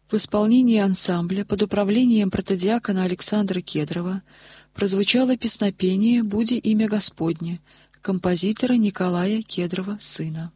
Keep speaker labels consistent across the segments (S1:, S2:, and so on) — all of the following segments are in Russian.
S1: В исполнении ансамбля под управлением протодиакона Александра Кедрова прозвучало песнопение «Буди имя Господне» композитора Николая Кедрова, сына.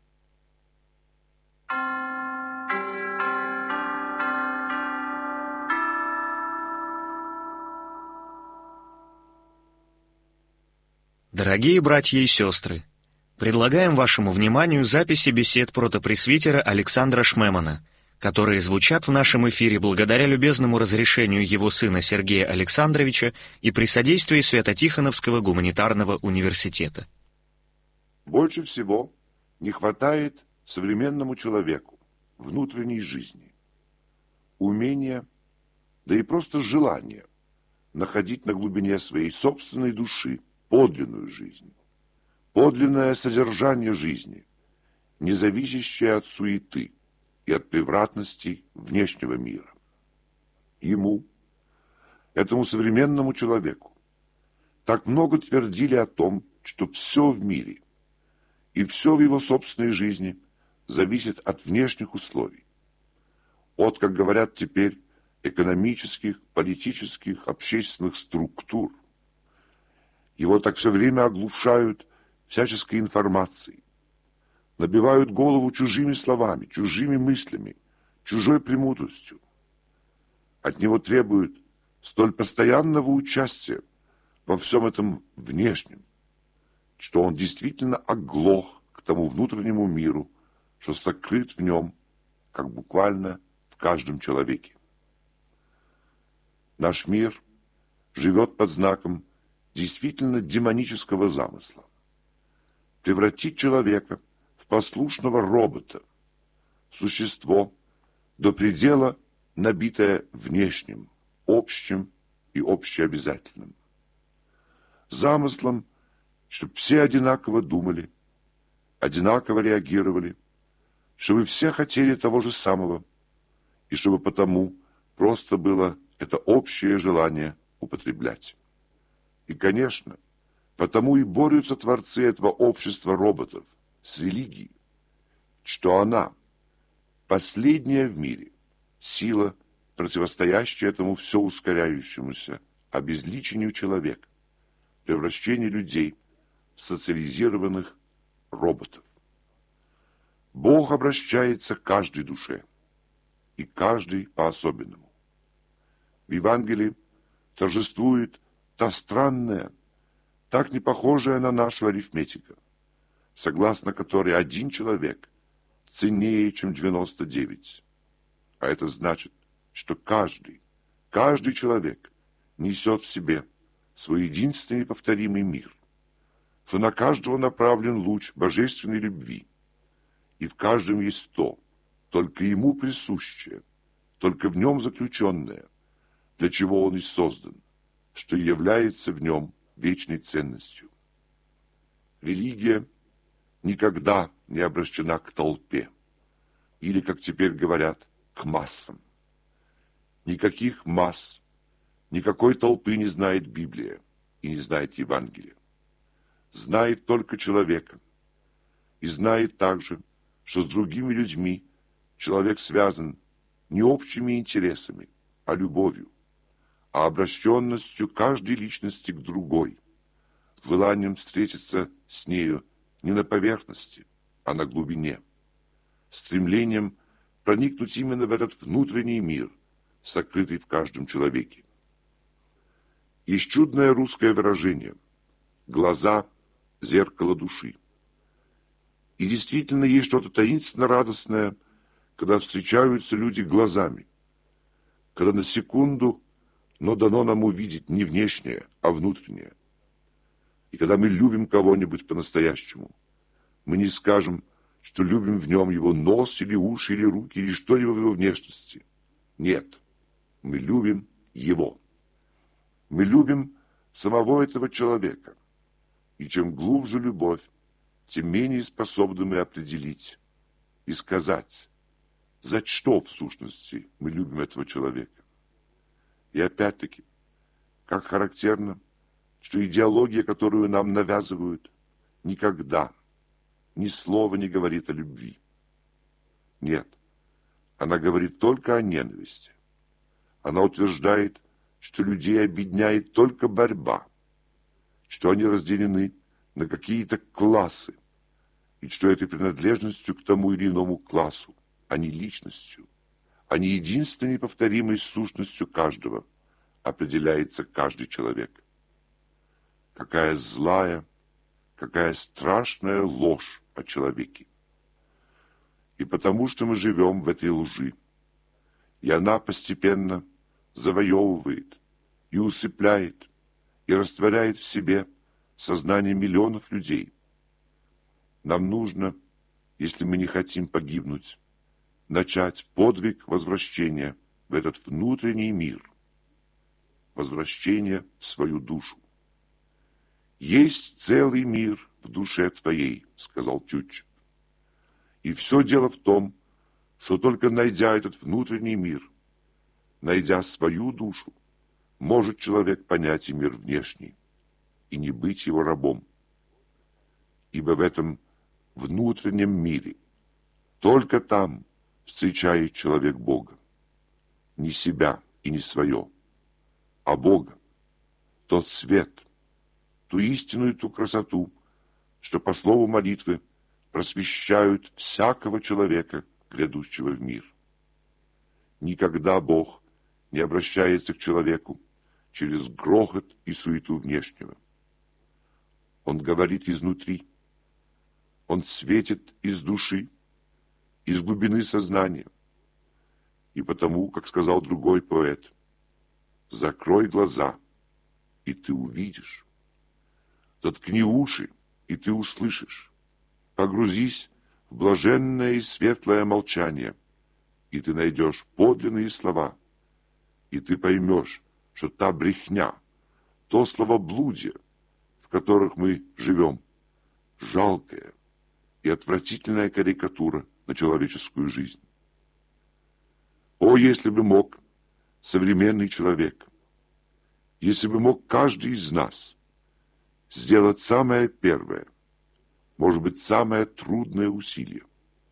S2: Дорогие братья и сестры, предлагаем вашему вниманию записи бесед протопресвитера Александра Шмемана, которые звучат в нашем эфире благодаря любезному разрешению его сына Сергея Александровича и при содействии Свято-Тихоновского гуманитарного университета.
S3: Больше всего не хватает современному человеку внутренней жизни, умения, да и просто желания находить на глубине своей собственной души подлинную жизнь, подлинное содержание жизни, не зависящее от суеты и от превратностей внешнего мира. Ему, этому современному человеку, так много твердили о том, что все в мире и все в его собственной жизни зависит от внешних условий, от, как говорят теперь, экономических, политических, общественных структур. Его так все время оглушают всяческой информацией, набивают голову чужими словами, чужими мыслями, чужой премудростью. От него требуют столь постоянного участия во всем этом внешнем, что он действительно оглох к тому внутреннему миру, что сокрыт в нем, как буквально в каждом человеке. Наш мир живет под знаком действительно демонического замысла. Превратить человека в послушного робота, существо, до предела набитое внешним, общим и общеобязательным. Замыслом, чтобы все одинаково думали, одинаково реагировали, чтобы все хотели того же самого, и чтобы потому просто было это общее желание употреблять. И, конечно, потому и борются творцы этого общества роботов с религией, что она, последняя в мире, сила, противостоящая этому все ускоряющемуся обезличению человека, превращению людей в социализированных роботов. Бог обращается к каждой душе, и каждый по-особенному. В Евангелии торжествует та странная, так не похожая на нашу арифметика, согласно которой один человек ценнее, чем 99. А это значит, что каждый человек несет в себе свой единственный повторимый мир, что на каждого направлен луч божественной любви, и в каждом есть то, только ему присущее, только в нем заключенное, для чего он и создан, что является в нем вечной ценностью. Религия никогда не обращена к толпе, или, как теперь говорят, к массам. Никаких масс, никакой толпы не знает Библия и не знает Евангелие. Знает только человека, и знает также, что с другими людьми человек связан не общими интересами, а любовью, а обращенностью каждой личности к другой, желанием встретиться с нею не на поверхности, а на глубине, стремлением проникнуть именно в этот внутренний мир, сокрытый в каждом человеке. Есть чудное русское выражение «глаза – зеркало души». И действительно есть что-то таинственно радостное, когда встречаются люди глазами, когда на секунду, но дано нам увидеть не внешнее, а внутреннее. И когда мы любим кого-нибудь по-настоящему, мы не скажем, что любим в нем его нос или уши или руки или что-либо в его внешности. Нет, мы любим его. Мы любим самого этого человека. И чем глубже любовь, тем менее способны мы определить и сказать, за что в сущности мы любим этого человека. И опять-таки, как характерно, что идеология, которую нам навязывают, никогда ни слова не говорит о любви. Нет, Она говорит только о ненависти. Она утверждает, что людей объединяет только борьба, что они разделены на какие-то классы, и что этой принадлежностью к тому или иному классу, а не личностью, а не единственной повторимой сущностью каждого, определяется каждый человек. Какая злая, какая страшная ложь о человеке. И потому что мы живем в этой лжи, и она постепенно завоевывает и усыпляет, и растворяет в себе сознание миллионов людей. Нам нужно, если мы не хотим погибнуть, начать подвиг возвращения в этот внутренний мир, возвращение в свою душу. «Есть целый мир в душе твоей», — сказал Тютчев. И все дело в том, что только найдя этот внутренний мир, найдя свою душу, может человек понять и мир внешний, и не быть его рабом. Ибо в этом внутреннем мире только там встречает человек Бога. Не себя и не свое, а Бога, тот свет, ту истину и ту красоту, что по слову молитвы просвещают всякого человека, грядущего в мир. Никогда Бог не обращается к человеку через грохот и суету внешнего. Он говорит изнутри, Он светит из души, из глубины сознания. И потому, как сказал другой поэт, «Закрой глаза, и ты увидишь. Заткни уши, и ты услышишь. Погрузись в блаженное и светлое молчание, и ты найдешь подлинные слова, и ты поймешь, что та брехня, то словоблудие, в которых мы живем, жалкая и отвратительная карикатура на человеческую жизнь. О, если бы мог современный человек, если бы мог каждый из нас сделать самое первое, может быть, самое трудное усилие,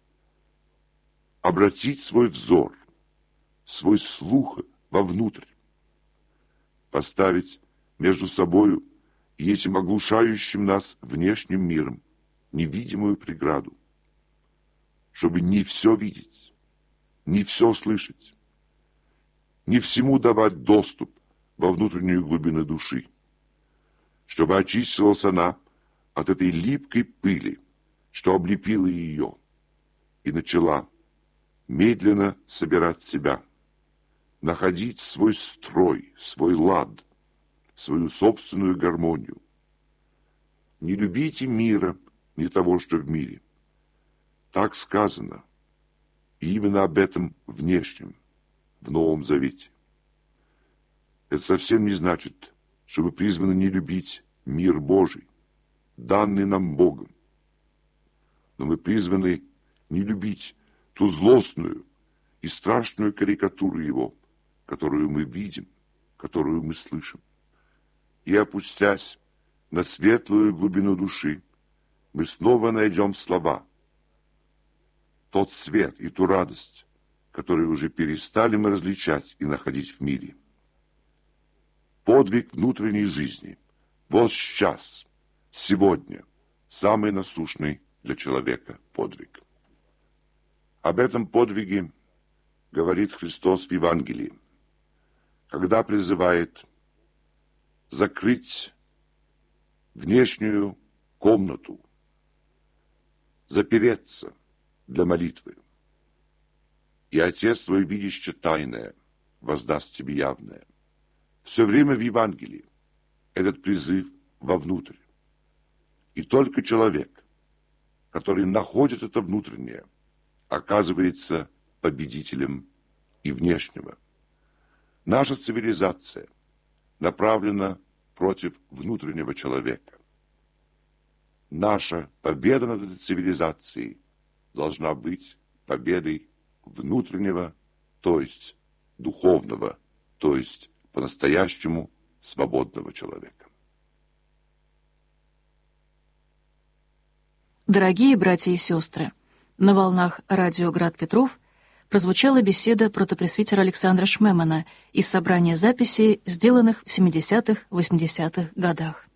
S3: обратить свой взор, свой слух вовнутрь, поставить между собою и этим оглушающим нас внешним миром невидимую преграду, чтобы не все видеть, не все слышать, не всему давать доступ во внутреннюю глубину души, чтобы очистилась она от этой липкой пыли, что облепила ее, и начала медленно собирать себя, находить свой строй, свой лад, свою собственную гармонию. Не любите мира, не того, что в мире. Так сказано, и именно об этом внешнем, в Новом Завете. Это совсем не значит, что мы призваны не любить мир Божий, данный нам Богом. Но мы призваны не любить ту злостную и страшную карикатуру Его, которую мы видим, которую мы слышим. И опустясь на светлую глубину души, мы снова найдем слова, тот свет и ту радость, которые уже перестали мы различать и находить в мире. Подвиг внутренней жизни. Вот сейчас, сегодня, самый насущный для человека подвиг. Об этом подвиге говорит Христос в Евангелии, когда призывает закрыть внешнюю комнату, запереться для молитвы. И Отец твой, видящий тайное, воздаст тебе явное. Все время в Евангелии этот призыв вовнутрь. И только человек, который находит это внутреннее, оказывается победителем и внешнего. Наша цивилизация направлена против внутреннего человека. Наша победа над этой цивилизацией должна быть победой внутреннего, то есть духовного, то есть по-настоящему свободного человека.
S4: Дорогие братья и сестры, на волнах радио «Град Петров» прозвучала беседа протопресвитера Александра Шмемана из собрания записей, сделанных в 70-80-х годах.